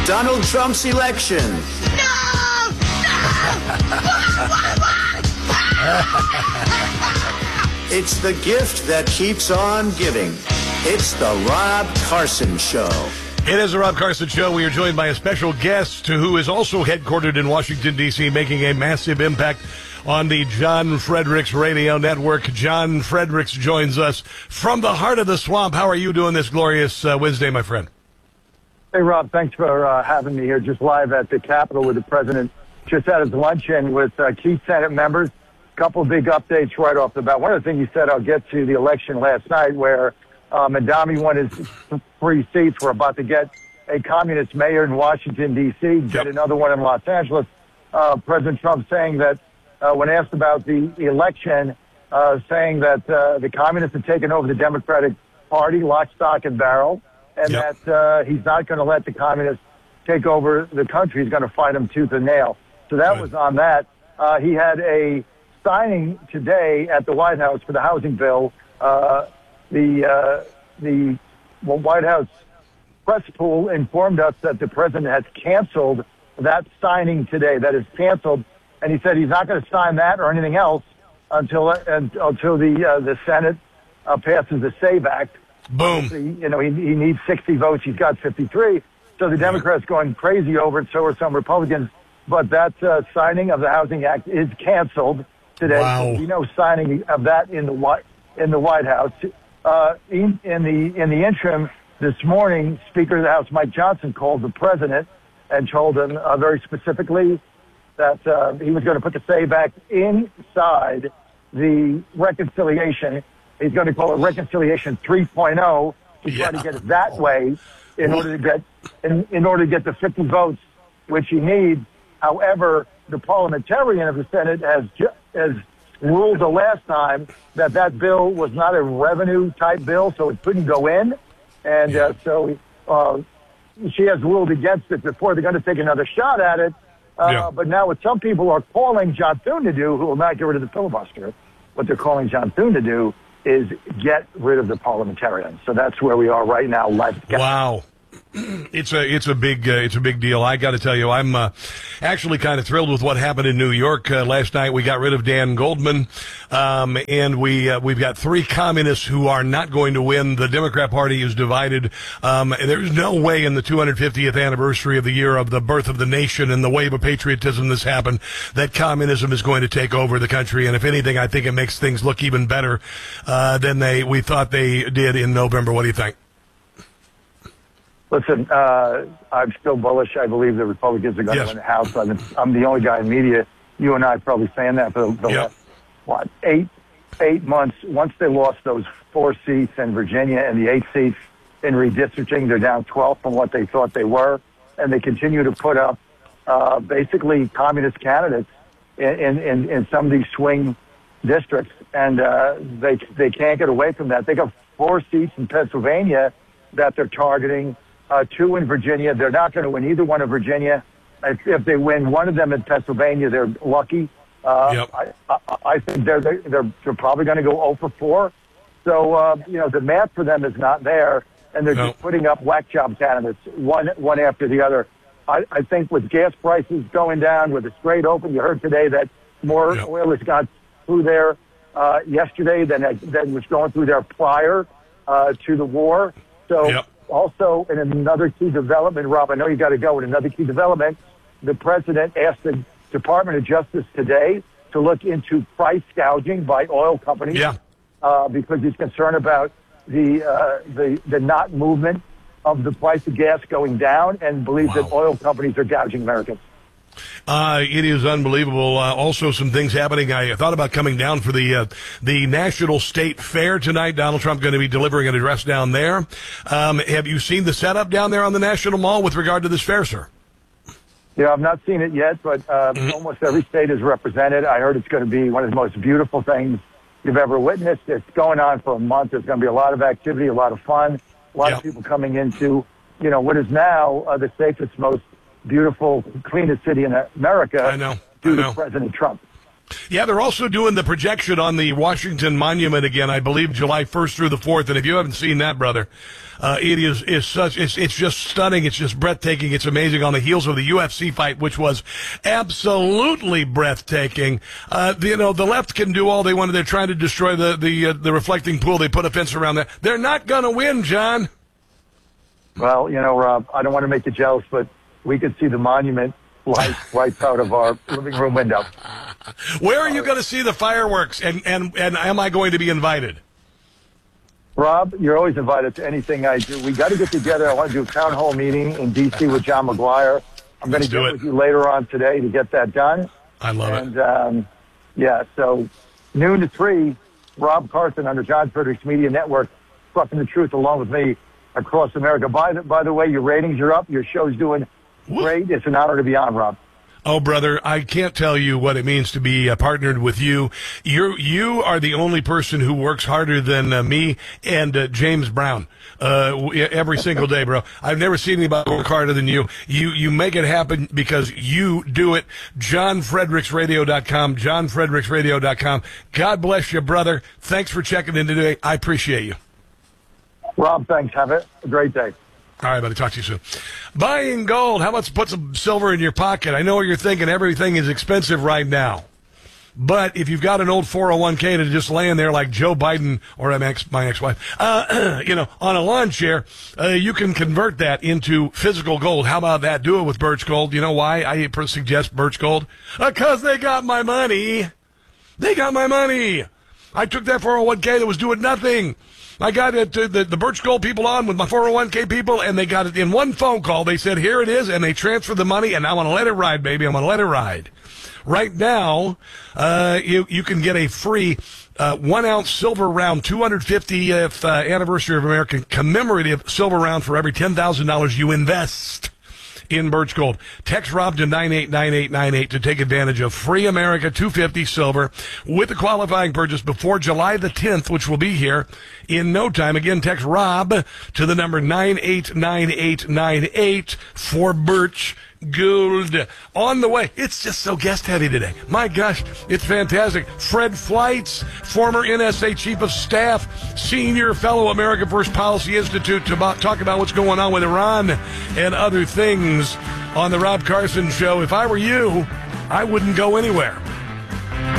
Donald Trump's election. No! It's the gift that keeps on giving. It's the Rob Carson Show. It is the Rob Carson Show. We are joined by a special guest who is also headquartered in Washington, D.C., making a massive impact on the John Fredericks Radio Network. John Fredericks joins us from the heart of the swamp. How are you doing this glorious Wednesday, my friend? Hey, Rob, thanks for having me here just live at the Capitol with the president just had his luncheon with key Senate members. A couple of big updates right off the bat. One of the things he said, I'll get to the election last night where Adami won his 3 seats. We're about to get a communist mayor in Washington, D.C., get another one in Los Angeles. President Trump saying that when asked about the election, saying that the communists have taken over the Democratic Party, lock, stock, and barrel, and that he's not going to let the communists take over the country. He's going to fight them tooth and nail. So that was on that. He had a signing today at the White House for the housing bill. The White House press pool informed us that the president has canceled that signing today. That is canceled, and he said he's not going to sign that or anything else until the Senate passes the SAVE Act. Boom. You know, he needs 60 votes. He's got 53. So the Democrats going crazy over it. So are some Republicans. But that signing of the Housing Act is canceled today. Wow. So no signing of that in the White House. In the interim, this morning, Speaker of the House Mike Johnson called the president and told him very specifically that he was going to put the SAVE Act inside the reconciliation. He's going to call it Reconciliation 3.0 to try to get it that way in order to get the 50 votes which he needs. However, the parliamentarian of the Senate has ruled the last time that bill was not a revenue type bill, so it couldn't go in, and so she has ruled against it before. They're going to take another shot at it. But now what some people are calling John Thune to do, who will not get rid of the filibuster, what they're calling John Thune to do is get rid of the parliamentarian. So that's where we are right now. Wow. It's a big deal. I got to tell you, I'm actually kind of thrilled with what happened in New York last night. We got rid of Dan Goldman, and we've got 3 communists who are not going to win. The Democrat Party is divided. There's no way in the 250th anniversary of the year of the birth of the nation and the wave of patriotism that's happened that communism is going to take over the country. And if anything, I think it makes things look even better than we thought they did in November. What do you think? Listen, I'm still bullish. I believe the Republicans are going to win the House. I'm the only guy in media. You and I are probably saying that for the last, 8 months. Once they lost those 4 seats in Virginia and the 8 seats in redistricting, they're down 12 from what they thought they were. And they continue to put up basically communist candidates in some of these swing districts. And they can't get away from that. They got 4 seats in Pennsylvania that they're targeting. 2 in Virginia. They're not going to win either one of Virginia. If they win one of them in Pennsylvania, they're lucky. I think they're probably going to go 0 for 4. So the math for them is not there, and they're just putting up whack job candidates one after the other. I think with gas prices going down, with the Strait open, you heard today that more oil has gone through there yesterday than was going through there prior to the war. So. Also, in another key development, Rob, I know you got to go. In another key development, the president asked the Department of Justice today to look into price gouging by oil companies because he's concerned about the not movement of the price of gas going down and believes that oil companies are gouging Americans. It is unbelievable. Also, some things happening. I thought about coming down for the National State Fair tonight. Donald Trump going to be delivering an address down there. Have you seen the setup down there on the National Mall with regard to this fair, sir? Yeah, I've not seen it yet, but almost every state is represented. I heard it's going to be one of the most beautiful things you've ever witnessed. It's going on for a month. There's going to be a lot of activity, a lot of fun, a lot of people coming into, what is now the safest, most beautiful, cleanest city in America due to President Trump. Yeah, they're also doing the projection on the Washington Monument again, I believe July 1st through the 4th. And if you haven't seen that, brother, it's just stunning. It's just breathtaking. It's amazing on the heels of the UFC fight, which was absolutely breathtaking. The left can do all they want. They're trying to destroy the reflecting pool. They put a fence around that. They're not going to win, John. Well, Rob, I don't want to make you jealous, but we could see the monument right out of our living room window. Where are you going to see the fireworks? And am I going to be invited? Rob, you're always invited to anything I do. We got to get together. I want to do a town hall meeting in D.C. with John McGuire. I'm going to get with you later on today to get that done. I love it. And, so noon to 3, Rob Carson under John Fredericks Media Network, Trucking the Truth along with me across America. By the way, your ratings are up. Your show's doing great. It's an honor to be on, Rob. Oh, brother, I can't tell you what it means to be partnered with you. You are the only person who works harder than me and James Brown every single day, bro. I've never seen anybody work harder than you. You make it happen because you do it. JohnFredericksRadio.com, JohnFredericksRadio.com. God bless you, brother. Thanks for checking in today. I appreciate you. Rob, thanks. Have a great day. All right, buddy. Talk to you soon. Buying gold. How about to put some silver in your pocket? I know what you're thinking. Everything is expensive right now. But if you've got an old 401k to just laying there like Joe Biden or my ex-wife, on a lawn chair, you can convert that into physical gold. How about that? Do it with Birch Gold. You know why I suggest Birch Gold? Because they got my money. They got my money. I took that 401k that was doing nothing. I got the Birch Gold people on with my 401k people, and they got it in one phone call. They said, here it is, and they transferred the money, and I want to let it ride, baby. I'm going to let it ride. Right now, you can get a free 1-ounce silver round, 250th anniversary of American commemorative silver round for every $10,000 you invest in Birch Gold. Text Rob to 989898 to take advantage of free America 250 silver with a qualifying purchase before July the 10th, which will be here in no time. Again, text Rob to the number 989898 for Birch Gold. On the way. It's just so guest heavy today. My gosh, it's fantastic. Fred Fleitz, former NSA Chief of Staff, senior fellow America First Policy Institute, to talk about what's going on with Iran and other things on the Rob Carson Show. If I were you, I wouldn't go anywhere.